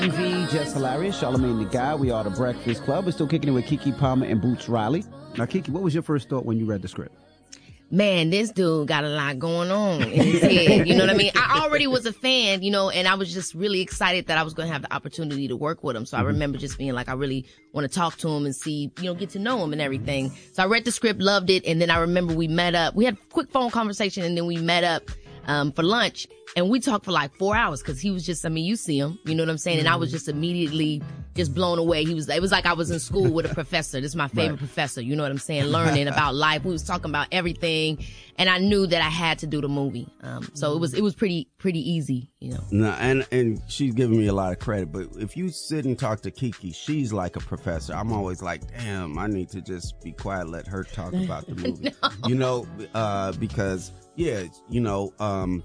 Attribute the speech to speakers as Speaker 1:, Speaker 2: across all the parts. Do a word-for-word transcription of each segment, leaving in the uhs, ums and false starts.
Speaker 1: T V, Just Hilarious, Charlamagne the Guy. We are the Breakfast Club. We're still kicking it with Keke Palmer and Boots Riley. Now, Keke, what was your first thought when you read the script?
Speaker 2: Man, this dude got a lot going on in his head. You know what I mean? I already was a fan, you know, and I was just really excited that I was going to have the opportunity to work with him. So mm-hmm. I remember just being like, I really want to talk to him and see, you know, get to know him and everything. So I read the script, loved it. And then I remember we met up. We had a quick phone conversation and then we met up um, for lunch. And we talked for like four hours because he was just, I mean, you see him, you know what I'm saying? And I was just immediately just blown away. He was, it was like I was in school with a professor. This is my favorite right. professor, you know what I'm saying? Learning about life. We was talking about everything. And I knew that I had to do the movie. Um, so it was, it was pretty, pretty easy, you know.
Speaker 3: No, and, and she's giving me a lot of credit. But if you sit and talk to Keke, she's like a professor. I'm always like, damn, I need to just be quiet, let her talk about the movie. no. You know, uh, because, yeah, you know, um,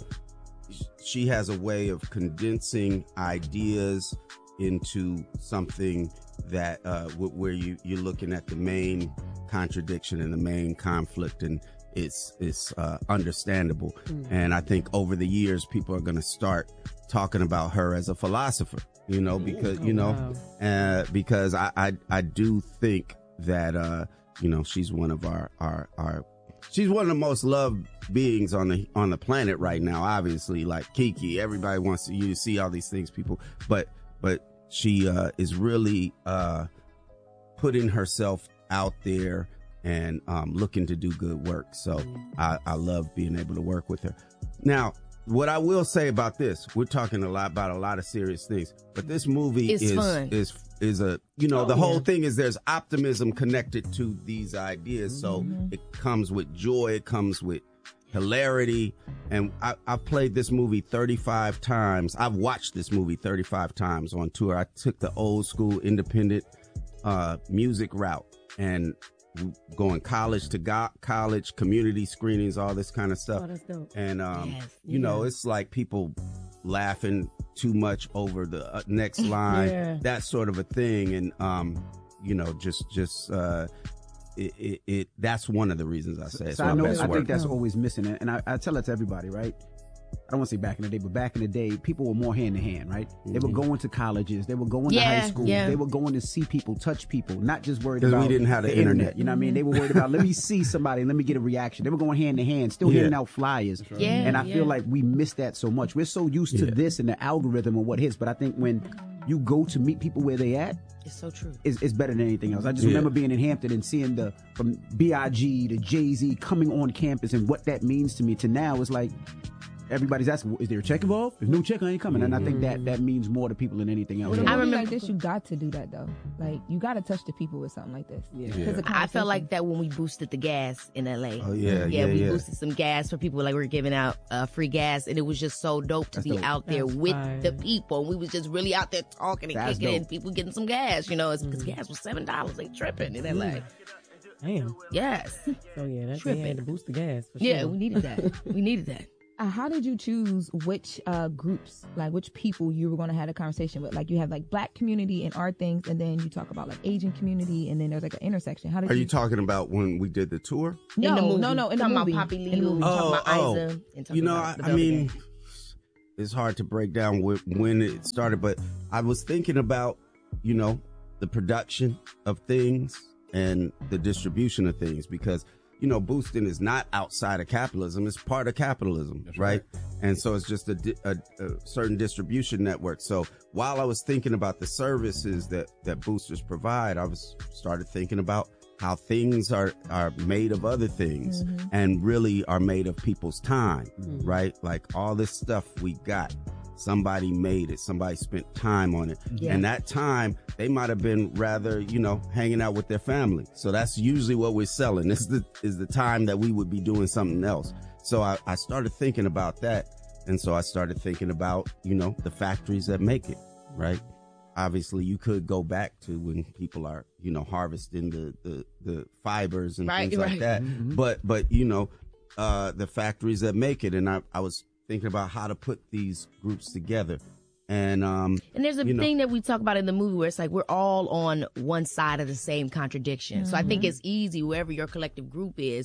Speaker 3: she has a way of condensing ideas into something that uh, where you, you're looking at the main contradiction and the main conflict, and it's it's uh, understandable. Mm. And I think over the years, people are going to start talking about her as a philosopher, you know, because, you know, wow. uh, because I, I, I do think that, uh, you know, she's one of our, our, our She's one of the most loved beings on the on the planet right now. Obviously, like Keke, everybody wants to, you to see all these things, people. But but she uh, is really uh, putting herself out there and um, looking to do good work. So I, I love being able to work with her. Now, what I will say about this, we're talking a lot about a lot of serious things, but this movie
Speaker 2: it's
Speaker 3: is
Speaker 2: fun.
Speaker 3: is is a, you know,
Speaker 2: oh,
Speaker 3: the whole
Speaker 2: yeah.
Speaker 3: thing is there's optimism connected to these ideas. So mm-hmm. it comes with joy. It comes with hilarity. And I, I've played this movie thirty-five times. I've watched this movie thirty-five times on tour. I took the old school independent uh, music route and going college to go- college, community screenings, all this kind of stuff.
Speaker 2: Oh, that's dope.
Speaker 3: And, um,
Speaker 2: yes.
Speaker 3: you
Speaker 2: yeah.
Speaker 3: know, it's like people laughing too much over the uh, next line,
Speaker 2: yeah.
Speaker 3: that sort of a thing. And, um, you know, just, just, uh, it, it, it, that's one of the reasons I say it's
Speaker 1: so
Speaker 3: my
Speaker 1: I know,
Speaker 3: best
Speaker 1: I
Speaker 3: work.
Speaker 1: think that's always missing. And I, I tell it to everybody, right? I don't want to say back in the day, but back in the day, people were more hand to hand, right? Mm-hmm. They were going to colleges, they were going
Speaker 2: yeah,
Speaker 1: to high school,
Speaker 2: yeah.
Speaker 1: they were going to see people, touch people, not just worried
Speaker 3: about
Speaker 1: we
Speaker 3: didn't have the,
Speaker 1: the
Speaker 3: internet.
Speaker 1: internet. You know what I mean? They were worried about, let me see somebody, let me get a reaction. They were going hand to hand, still
Speaker 3: yeah.
Speaker 1: handing out flyers.
Speaker 2: Yeah,
Speaker 1: and I
Speaker 2: yeah.
Speaker 1: feel like we miss that so much. We're so used to
Speaker 3: yeah.
Speaker 1: this and the algorithm and what hits, but I think when you go to meet people where they at,
Speaker 2: it's so true.
Speaker 1: It's, it's better than anything else. I just
Speaker 3: yeah.
Speaker 1: remember being in Hampton and seeing the from B I G to Jay-Z coming on campus and what that means to me. To now, it's like everybody's asking, is there a check involved? If no check, I ain't coming. Mm-hmm. And I think that that means more to people than anything else.
Speaker 4: With a
Speaker 2: I
Speaker 4: movie
Speaker 2: remember
Speaker 4: like this, you got to do that though. Like you got to touch the people with something like this.
Speaker 1: Yeah.
Speaker 3: Yeah.
Speaker 2: I felt like that when we boosted the gas in L A.
Speaker 3: Oh yeah, yeah,
Speaker 2: yeah. we
Speaker 3: yeah.
Speaker 2: boosted some gas for people, like we were giving out uh, free gas, and it was just so dope to
Speaker 1: That's
Speaker 2: be
Speaker 1: dope.
Speaker 2: out there
Speaker 4: That's
Speaker 2: with
Speaker 4: fine.
Speaker 2: the people. We was just really out there talking and
Speaker 1: That's
Speaker 2: kicking it, and
Speaker 1: dope.
Speaker 2: people getting some gas. You know, it's because gas was seven dollars. They tripping in L A.
Speaker 5: Damn.
Speaker 2: Yes.
Speaker 5: So yeah, that's
Speaker 2: Tripping.
Speaker 5: they had to boost the gas. For
Speaker 2: Yeah,
Speaker 5: sure.
Speaker 2: we needed that. We needed that.
Speaker 4: Uh, how did you choose which uh, groups, like which people you were going to have a conversation with? Like you have like black community and art things, and then you talk about like Asian community, and then there's like an intersection. How did
Speaker 3: Are
Speaker 4: you?
Speaker 3: you talking about when we did the tour?
Speaker 4: No,
Speaker 2: in the movie.
Speaker 4: no, no, in the
Speaker 2: talking
Speaker 4: movie.
Speaker 2: about Poppy
Speaker 4: In the
Speaker 2: Lee,
Speaker 4: movie.
Speaker 2: talking
Speaker 3: Oh,
Speaker 2: about
Speaker 3: oh.
Speaker 2: Isa, and talking
Speaker 3: You know,
Speaker 2: about
Speaker 3: I,
Speaker 2: the
Speaker 3: I
Speaker 2: Velvet
Speaker 3: mean,
Speaker 2: Gang.
Speaker 3: it's hard to break down wh- when it started, but I was thinking about, you know, the production of things and the distribution of things, because, you know, boosting is not outside of capitalism. It's part of capitalism, right? right? And so it's just a, di- a, a certain distribution network. So while I was thinking about the services that, that boosters provide, I was started thinking about how things are, are made of other things mm-hmm. and really are made of people's time, mm-hmm. right? Like all this stuff we got, somebody made it, somebody spent time on it.
Speaker 2: Yeah.
Speaker 3: And that time, they might have been rather, you know, hanging out with their family. So that's usually what we're selling. This is the, is the time that we would be doing something else. So I, I started thinking about that. And so I started thinking about, you know, the factories that make it, right? Obviously, you could go back to when people are, you know, harvesting the, the, the fibers and
Speaker 2: right,
Speaker 3: things
Speaker 2: right.
Speaker 3: like that. Mm-hmm. But, but, you know, uh, the factories that make it. And I, I was thinking about how to put these groups together. And, um,
Speaker 2: and there's a thing know, that we talk about in the movie where it's like we're all on one side of the same contradiction. Mm-hmm. So I think it's easy, wherever your collective group is,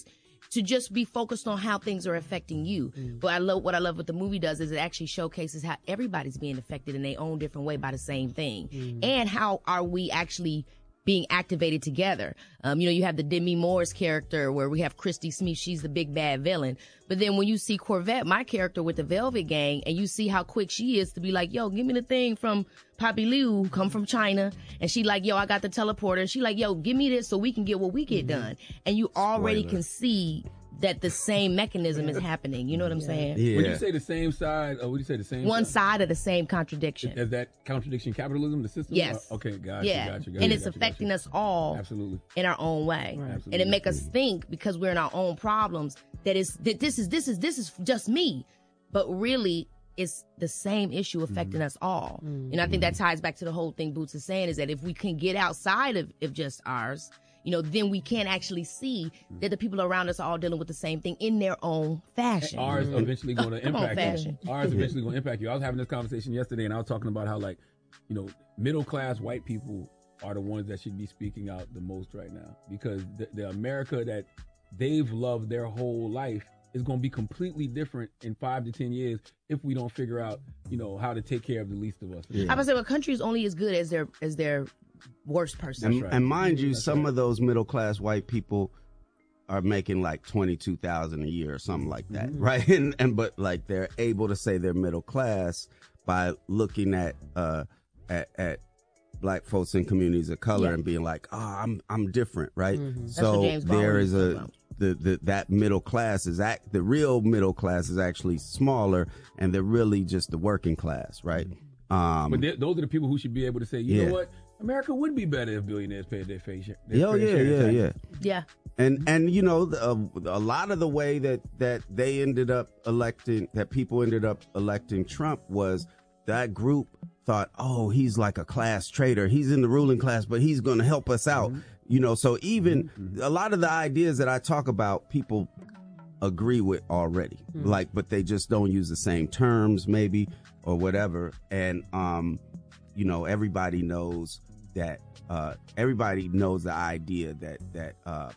Speaker 2: to just be focused on how things are affecting you.
Speaker 5: Mm.
Speaker 2: But I love what I love what the movie does is it actually showcases how everybody's being affected in their own different way by the same thing.
Speaker 5: Mm.
Speaker 2: And how are we actually being activated together. Um, you know, you have the Demi Moore's character where we have Christy Smith. She's the big bad villain. But then when you see Corvette, my character with the Velvet Gang, and you see how quick she is to be like, yo, give me the thing from Poppy Liu, who come from China. And she like, yo, I got the teleporter. And she like, yo, give me this so we can get what we get done. And you already
Speaker 3: Spoiler.
Speaker 2: can see that the same mechanism is happening. You know what I'm saying?
Speaker 3: Yeah.
Speaker 6: When you say the same side, or when you say the same
Speaker 2: One
Speaker 6: side,
Speaker 2: side of the same contradiction.
Speaker 6: is that contradiction capitalism, the system?
Speaker 2: Yes.
Speaker 6: Or- okay, gotcha,
Speaker 2: yeah.
Speaker 6: gotcha, gotcha.
Speaker 2: And it's
Speaker 6: gotcha,
Speaker 2: affecting
Speaker 6: gotcha.
Speaker 2: us all
Speaker 6: Absolutely.
Speaker 2: in our own way.
Speaker 5: Right.
Speaker 6: Absolutely.
Speaker 2: And it make us think because we're in our own problems that is that this is this is this is just me. But really it's the same issue affecting
Speaker 6: Mm-hmm.
Speaker 2: us all. And I think that ties back to the whole thing Boots is saying is that if we can get outside of, of just ours, you know, then we can actually see that the people around us are all dealing with the same thing in their own fashion.
Speaker 6: Ours eventually going to
Speaker 2: Come on,
Speaker 6: impact
Speaker 2: fashion.
Speaker 6: you. Ours eventually going to impact you. I was having this conversation yesterday, and I was talking about how, like, you know, middle class white people are the ones that should be speaking out the most right now, because the, the America that they've loved their whole life is going to be completely different in five to ten years if we don't figure out, you know, how to take care of the least of us.
Speaker 3: Yeah.
Speaker 2: I would say, well, country is only as good as their as their worst person.
Speaker 3: And,
Speaker 6: right.
Speaker 3: and mind you,
Speaker 6: That's
Speaker 3: some
Speaker 6: right.
Speaker 3: of those middle class white people are making like twenty two thousand a year or something like that,
Speaker 6: Mm-hmm.
Speaker 3: right? And and but like they're able to say they're middle class by looking at uh at, at black folks in communities of color
Speaker 2: Yeah.
Speaker 3: and being like, oh, I'm I'm different, right?
Speaker 2: what
Speaker 3: So
Speaker 2: James Baldwin
Speaker 3: there
Speaker 2: was
Speaker 3: is
Speaker 2: talking
Speaker 3: a
Speaker 2: about.
Speaker 3: the, the that middle class is act the real middle class is actually smaller, and they're really just the working class, right? Um,
Speaker 6: But they- those are the people who should be able to say, you
Speaker 3: Yeah.
Speaker 6: know what? America would be better if billionaires paid their fair share. their
Speaker 3: yeah,
Speaker 6: fair
Speaker 3: yeah,
Speaker 6: share of
Speaker 3: yeah,
Speaker 6: taxes.
Speaker 3: yeah.
Speaker 2: Yeah.
Speaker 3: And and you know the, uh, a lot of the way that that they ended up electing that people ended up electing Trump was that group thought, oh, he's like a class traitor. He's in the ruling class, but he's going to help us out. You know, so even a lot of the ideas that I talk about, people agree with already. Like, but they just don't use the same terms, maybe, or whatever. And um, you know, everybody knows that. Uh, everybody knows the idea that that. Uh,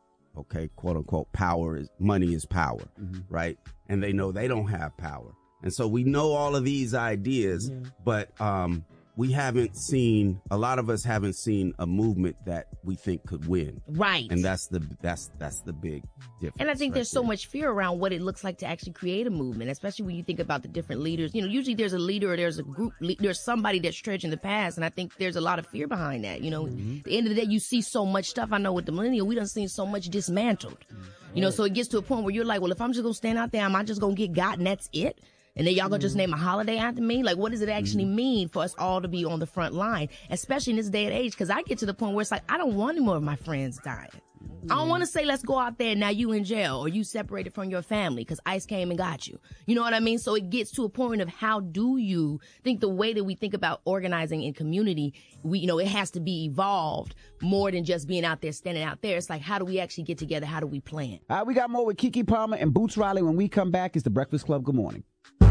Speaker 3: okay, quote unquote, power is money is power, right? And they know they don't have power. And so we know all of these ideas, but um, we haven't seen, a lot of us haven't seen a movement that we think could win.
Speaker 2: Right.
Speaker 3: And that's the, that's, that's the big difference.
Speaker 2: And I think
Speaker 3: right
Speaker 2: there's so
Speaker 3: there.
Speaker 2: much fear around what it looks like to actually create a movement, especially when you think about the different leaders. You know, usually there's a leader or there's a group, le- there's somebody that's treasuring the past. And I think there's a lot of fear behind that. You know, at the end of the day, you see so much stuff. I know with the millennial, we done seen so much dismantled. You know, so it gets to a point where you're like, well, if I'm just going to stand out there, am I just going to get got and that's it? And then y'all gonna just name a holiday after me? Like, what does it actually mean for us all to be on the front line, especially in this day and age? Because I get to the point where it's like, I don't want any more of my friends dying. I don't want to say, let's go out there and now you in jail or you separated from your family because ICE came and got you. You know what I mean? So it gets to a point of how do you think the way that we think about organizing in community, we, you know, it has to be evolved more than just being out there, standing out there. It's like, how do we actually get together? How do we plan?
Speaker 1: All right, we got more with Keke Palmer and Boots Riley. When we come back, it's the Breakfast Club. Good morning.